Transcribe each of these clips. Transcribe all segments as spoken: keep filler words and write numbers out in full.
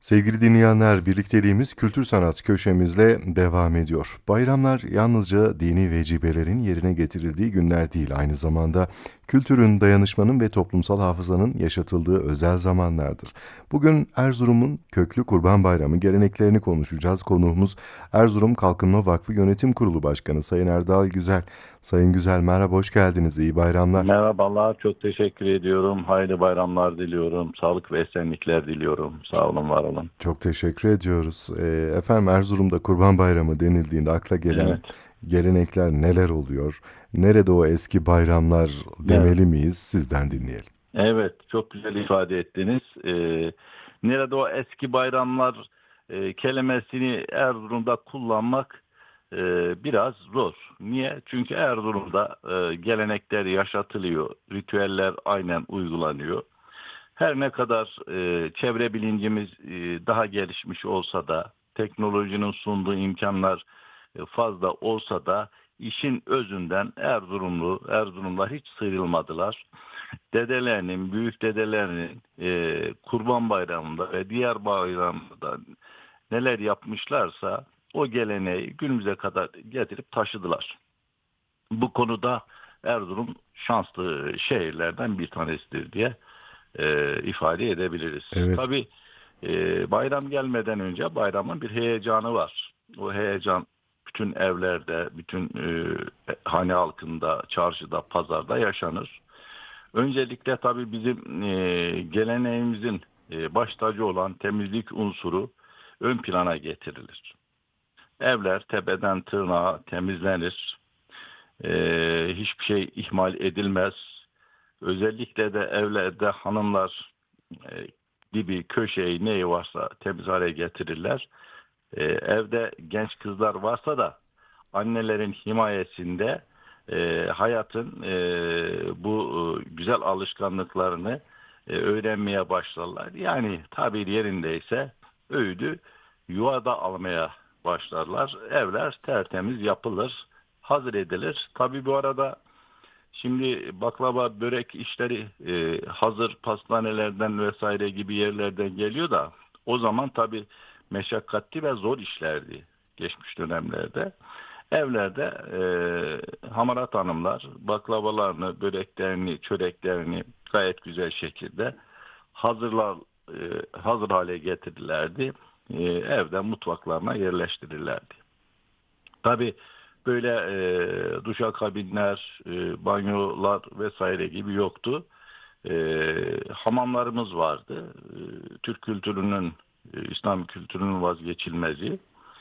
Sevgili dinleyenler, birlikteliğimiz kültür sanat köşemizle devam ediyor. Bayramlar yalnızca dini vecibelerin yerine getirildiği günler değil, aynı zamanda kültürün, dayanışmanın ve toplumsal hafızanın yaşatıldığı özel zamanlardır. Bugün Erzurum'un köklü Kurban Bayramı geleneklerini konuşacağız. Konuğumuz Erzurum Kalkınma Vakfı Yönetim Kurulu Başkanı Sayın Erdal Güzel. Sayın Güzel, merhaba, hoş geldiniz, iyi bayramlar. Merhabalar, çok teşekkür ediyorum. Hayırlı bayramlar diliyorum. Sağlık ve esenlikler diliyorum. Sağ olun, var olun. Çok teşekkür ediyoruz. Ee, efendim Erzurum'da Kurban Bayramı denildiğinde akla gelen Evet, gelenekler neler oluyor? Nerede o eski bayramlar evet, demeli miyiz? Sizden dinleyelim. evet. Çok güzel ifade ettiniz. Ee, nerede o eski bayramlar e, kelimesini Erzurum'da kullanmak e, biraz zor. Niye? Çünkü Erzurum'da e, gelenekler yaşatılıyor, ritüeller aynen uygulanıyor. Her ne kadar e, çevre bilincimiz e, daha gelişmiş olsa da, teknolojinin sunduğu imkanlar e, fazla olsa da işin özünden Erzurumlu, Erzurumlar hiç sıyrılmadılar. Dedelerinin, büyük dedelerinin e, Kurban Bayramı'nda ve diğer bayramlarda neler yapmışlarsa o geleneği günümüze kadar getirip taşıdılar. Bu konuda Erzurum şanslı şehirlerden bir tanesidir diye e, ifade edebiliriz. Evet, Tabii e, bayram gelmeden önce bayramın bir heyecanı var. O heyecan bütün evlerde, bütün e, hane halkında, çarşıda, pazarda yaşanır. Öncelikle tabii bizim e, geleneğimizin e, baş tacı olan temizlik unsuru ön plana getirilir. Evler tepeden tırnağa temizlenir. E, hiçbir şey ihmal edilmez. Özellikle de evlerde hanımlar e, dibi, köşeyi neyi varsa temiz hale getirirler. E, evde genç kızlar varsa da annelerin himayesinde e, hayatın e, bu e, güzel alışkanlıklarını e, öğrenmeye başlarlar. Yani tabir yerindeyse öğüdü yuvada almaya başlarlar. Evler tertemiz yapılır, hazır edilir. Tabii bu arada şimdi baklava, börek işleri e, hazır pastanelerden vesaire gibi yerlerden geliyor da o zaman tabii meşakkatli ve zor işlerdi geçmiş dönemlerde. Evlerde e, hamarat hanımlar baklavalarını, böreklerini, çöreklerini gayet güzel şekilde hazırlar e, hazır hale getirirlerdi. E, evde mutfaklarına yerleştirirlerdi. Tabii böyle e, duşakabinler, e, banyolar vesaire gibi yoktu. E, hamamlarımız vardı. E, Türk kültürünün, e, İslam kültürünün vazgeçilmezi.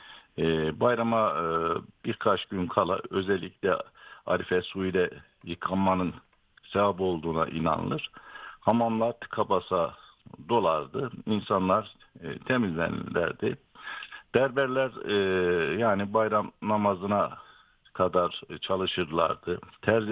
E, bayrama e, birkaç gün kala özellikle Arife su ile yıkanmanın sevap olduğuna inanılır. Hamamlar tıka basa dolardı. İnsanlar e, temizlenirlerdi. Berberler e, yani bayram namazına kadar çalışırlardı. Terzi